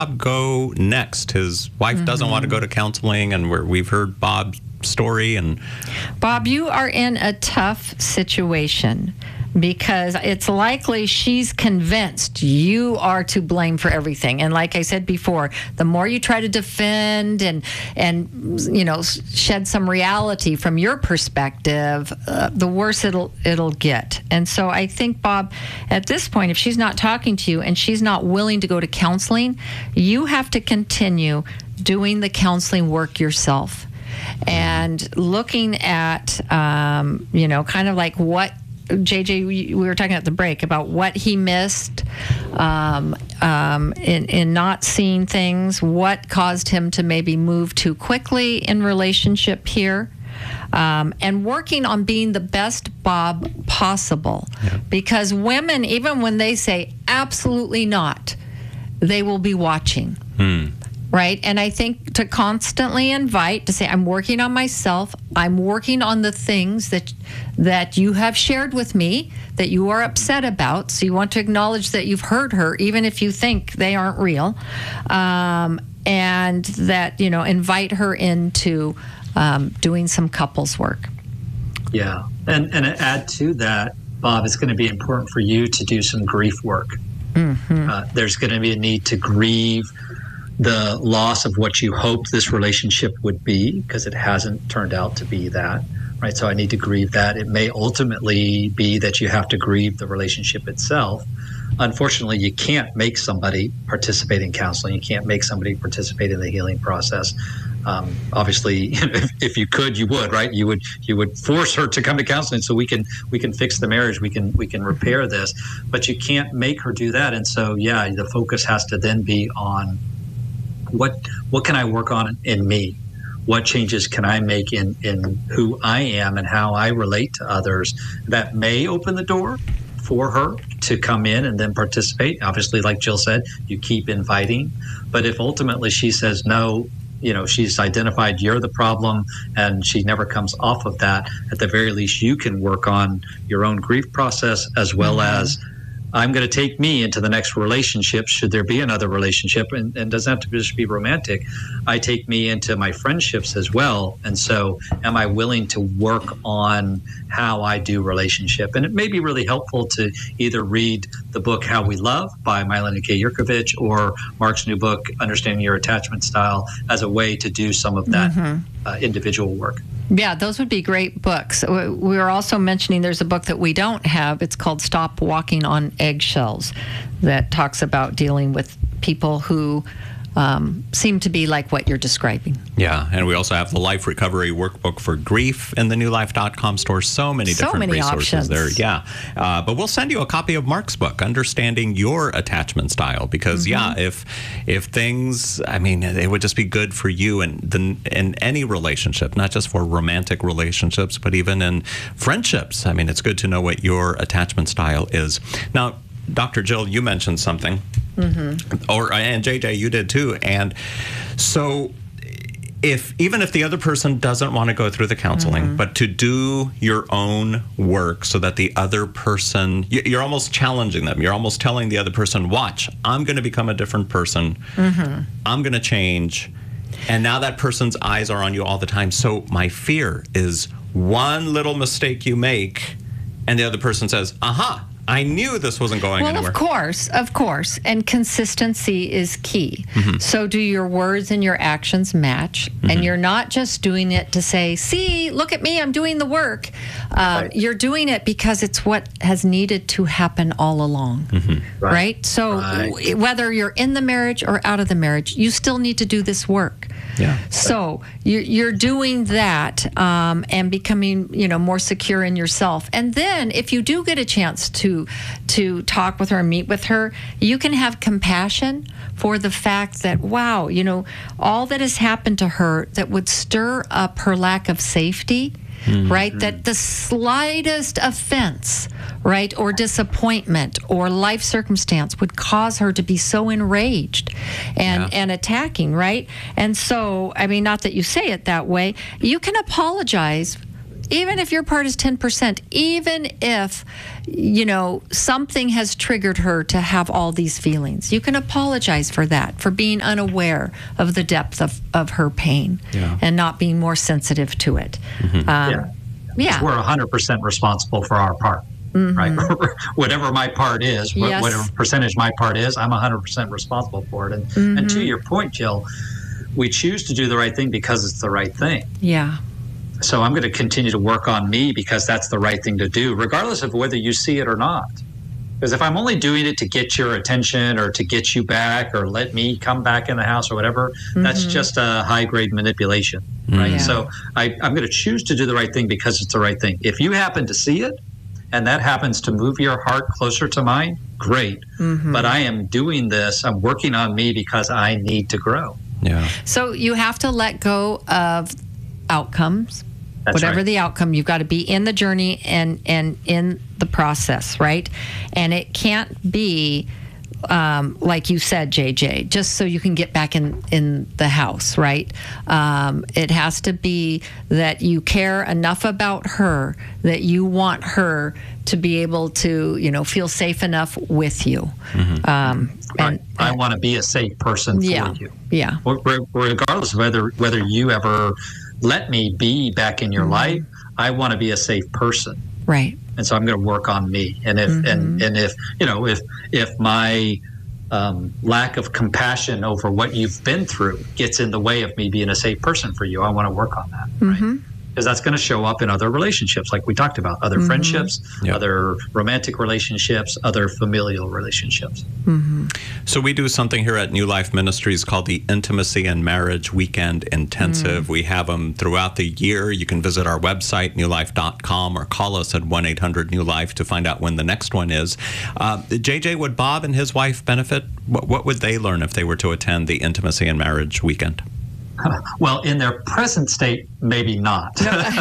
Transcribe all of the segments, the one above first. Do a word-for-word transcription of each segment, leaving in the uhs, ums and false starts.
go next? His wife mm-hmm. doesn't want to go to counseling, and we're, we've heard Bob's story. And Bob, you are in a tough situation because it's likely she's convinced you are to blame for everything. And like I said before, the more you try to defend and, and you know, shed some reality from your perspective, uh, the worse it'll it'll get. And so I think, Bob, at this point, if she's not talking to you and she's not willing to go to counseling, you have to continue doing the counseling work yourself and looking at, um, you know, kind of like what J J, we were talking at the break about what he missed um, um, in, in not seeing things, what caused him to maybe move too quickly in relationship here, um, and working on being the best Bob possible. Yeah. Because women, even when they say absolutely not, they will be watching. Hmm. Right? And I think to constantly invite, to say, I'm working on myself, I'm working on the things that that you have shared with me, that you are upset about, so you want to acknowledge that you've heard her, even if you think they aren't real, um, and that, you know, invite her into um, doing some couples work. Yeah, and, and add to that, Bob, it's going to be important for you to do some grief work. Mm-hmm. Uh, there's going to be a need to grieve the loss of what you hoped this relationship would be, because it hasn't turned out to be that, right? So I need to grieve that. It may ultimately be that you have to grieve the relationship itself. Unfortunately, you can't make somebody participate in counseling. You can't make somebody participate in the healing process. Um, obviously, if, if you could, you would, right? You would you would force her to come to counseling so we can we can fix the marriage. We can we can repair this, but you can't make her do that. And so, yeah, the focus has to then be on What what can I work on in me? What changes can I make in, in who I am and how I relate to others? That may open the door for her to come in and then participate. Obviously, like Jill said, you keep inviting. But if ultimately she says no, you know, she's identified you're the problem and she never comes off of that, at the very least you can work on your own grief process, as well mm-hmm. as I'm going to take me into the next relationship, should there be another relationship, and, and doesn't have to just be romantic. I take me into my friendships as well. And so am I willing to work on how I do relationship? And it may be really helpful to either read the book How We Love by Mylena K. Yurkovich, or Mark's new book, Understanding Your Attachment Style, as a way to do some of that mm-hmm. uh, individual work. Yeah, those would be great books. We were also mentioning there's a book that we don't have. It's called Stop Walking on Eggshells, that talks about dealing with people who um, seem to be like what you're describing. Yeah, and we also have the Life Recovery Workbook for Grief in the new life dot com store. So many so different many resources options there. Yeah, uh, but we'll send you a copy of Mark's book, Understanding Your Attachment Style, because mm-hmm. yeah, if if things, I mean, it would just be good for you and the, in any relationship, not just for romantic relationships, but even in friendships. I mean, it's good to know what your attachment style is. Now, Doctor Jill, you mentioned something, mm-hmm. or and J J, you did too. And so, if even if the other person doesn't want to go through the counseling, mm-hmm. but to do your own work, so that the other person, you're almost challenging them. You're almost telling the other person, "Watch, I'm going to become a different person. Mm-hmm. I'm going to change." And now that person's eyes are on you all the time. So my fear is one little mistake you make, and the other person says, "Aha, I knew this wasn't going well, anywhere." Well, of course, of course. And consistency is key. Mm-hmm. So do your words and your actions match? Mm-hmm. And you're not just doing it to say, see, look at me, I'm doing the work. Uh, right. You're doing it because it's what has needed to happen all along. Mm-hmm. Right. right? So right. whether you're in the marriage or out of the marriage, you still need to do this work. Yeah. So you're, you're doing that um, and becoming, you know, more secure in yourself. And then if you do get a chance to to talk with her and meet with her, you can have compassion for the fact that, wow, you know, all that has happened to her that would stir up her lack of safety. Mm-hmm. Right? That the slightest offense, right, or disappointment or life circumstance would cause her to be so enraged and, yeah. and attacking, right? And so, I mean, not that you say it that way, you can apologize even if your part is ten percent, even if, you know, something has triggered her to have all these feelings, you can apologize for that, for being unaware of the depth of, of her pain yeah. and not being more sensitive to it. Mm-hmm. Um, yeah. yeah. We're one hundred percent responsible for our part. Mm-hmm. Right, whatever my part is, yes. whatever percentage my part is, I'm one hundred percent responsible for it. And, mm-hmm. and to your point, Jill, we choose to do the right thing because it's the right thing. Yeah. So I'm going to continue to work on me because that's the right thing to do, regardless of whether you see it or not. Because if I'm only doing it to get your attention or to get you back or let me come back in the house or whatever, mm-hmm. that's just a high-grade manipulation, right? Yeah. So I, I'm going to choose to do the right thing because it's the right thing. If you happen to see it, and that happens to move your heart closer to mine, great. Mm-hmm. But I am doing this, I'm working on me because I need to grow. Yeah. So you have to let go of outcomes. That's Whatever right. the outcome, you've got to be in the journey and, and in the process, right? And it can't be, um, like you said, J J, just so you can get back in, in the house, right? Um, it has to be that you care enough about her that you want her to be able to, you know, feel safe enough with you. Mm-hmm. Um, and, I, I want to be a safe person for yeah, you. Yeah. Regardless of whether whether you ever let me be back in your mm-hmm. life, I want to be a safe person. Right. And so I'm going to work on me. And if mm-hmm. and, and if you know if if my um, lack of compassion over what you've been through gets in the way of me being a safe person for you, I want to work on that. Mm-hmm. Right? Because that's going to show up in other relationships, like we talked about, other mm-hmm. friendships, yep. other romantic relationships, other familial relationships. Mm-hmm. So we do something here at New Life Ministries called the Intimacy and Marriage Weekend Intensive. Mm-hmm. We have them throughout the year. You can visit our website, new life dot com, or call us at one eight hundred new life to find out when the next one is. Uh, J J, would Bob and his wife benefit? What, what would they learn if they were to attend the Intimacy and Marriage Weekend? Well, in their present state, maybe not.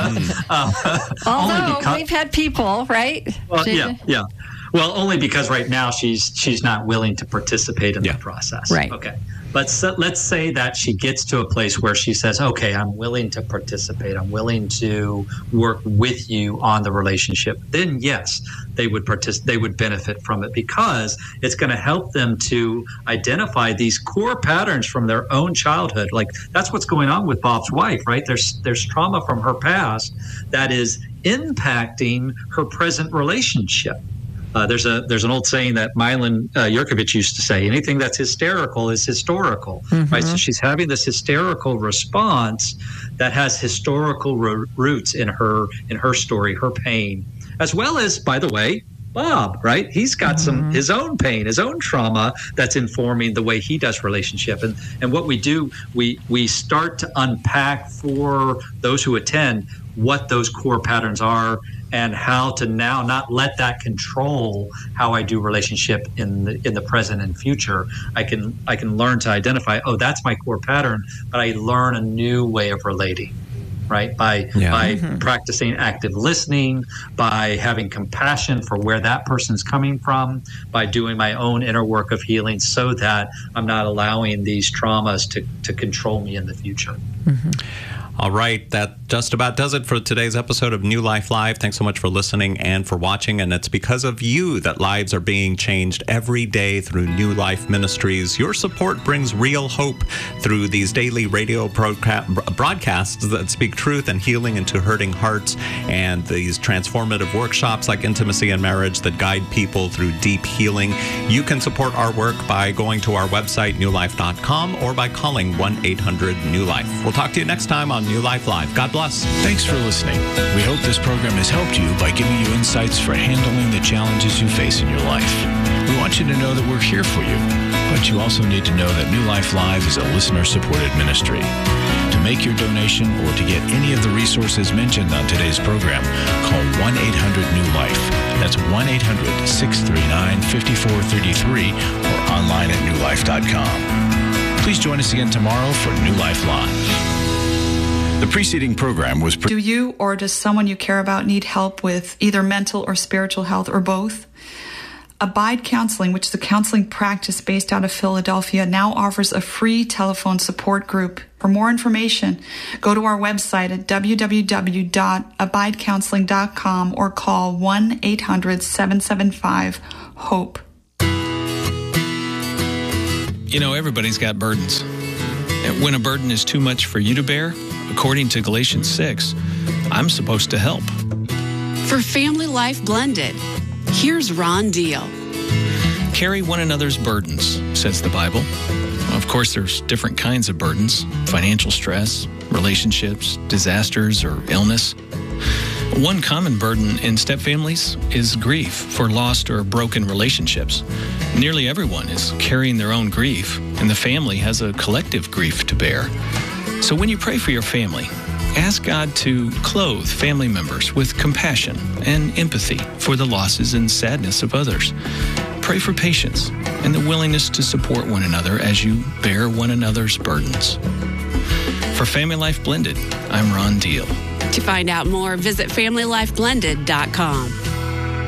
uh, Although because, we've had people, right? Well, yeah, yeah. Well, only because right now she's she's not willing to participate in yeah. the process. Right. Okay. But so, let's say that she gets to a place where she says, okay, I'm willing to participate. I'm willing to work with you on the relationship. Then, yes, they would partic- they would benefit from it because it's going to help them to identify these core patterns from their own childhood. Like that's what's going on with Bob's wife, right? There's there's trauma from her past that is impacting her present relationship. Uh, there's a there's an old saying that Milan uh, Yurkovich used to say: anything that's hysterical is historical, mm-hmm. right? So she's having this hysterical response that has historical ro- roots in her in her story, her pain, as well as, by the way, Bob, right? He's got mm-hmm. some his own pain, his own trauma that's informing the way he does relationship. And and what we do, we we start to unpack for those who attend what those core patterns are and how to now not let that control how I do relationship in the in the present and future. I can I can learn to identify, oh, that's my core pattern, but I learn a new way of relating, right? By yeah. by mm-hmm. practicing active listening, by having compassion for where that person's coming from, by doing my own inner work of healing so that I'm not allowing these traumas to, to control me in the future. Mm-hmm. All right, that just about does it for today's episode of New Life Live. Thanks so much for listening and for watching. And it's because of you that lives are being changed every day through New Life Ministries. Your support brings real hope through these daily radio broadcasts that speak truth and healing into hurting hearts, and these transformative workshops like Intimacy and Marriage that guide people through deep healing. You can support our work by going to our website, new life dot com, or by calling one eight hundred new life. We'll talk to you next time on New Life Live. God bless. Thanks for listening. We hope this program has helped you by giving you insights for handling the challenges you face in your life. We want you to know that we're here for you, but you also need to know that New Life Live is a listener-supported ministry. To make your donation or to get any of the resources mentioned on today's program, call one eight hundred new life. That's one eight hundred, six three nine, five four three three or online at new life dot com. Please join us again tomorrow for New Life Live. The preceding program was... Pre- Do you or does someone you care about need help with either mental or spiritual health or both? Abide Counseling, which is a counseling practice based out of Philadelphia, now offers a free telephone support group. For more information, go to our website at w w w dot abide counseling dot com or call one eight hundred seven seven five HOPE. You know, everybody's got burdens. And when a burden is too much for you to bear, according to Galatians six, I'm supposed to help. For Family Life Blended, here's Ron Deal. Carry one another's burdens, says the Bible. Of course, there's different kinds of burdens: financial stress, relationships, disasters, or illness. One common burden in step families is grief for lost or broken relationships. Nearly everyone is carrying their own grief, and the family has a collective grief to bear. So when you pray for your family, ask God to clothe family members with compassion and empathy for the losses and sadness of others. Pray for patience and the willingness to support one another as you bear one another's burdens. For Family Life Blended, I'm Ron Deal. To find out more, visit family life blended dot com.